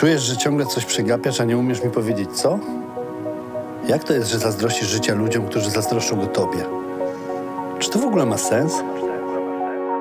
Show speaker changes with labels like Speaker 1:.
Speaker 1: Czujesz, że ciągle coś przegapiasz, a nie umiesz mi powiedzieć co? Jak to jest, że zazdrościsz życia ludziom, którzy zazdroszczą go tobie? Czy to w ogóle ma sens?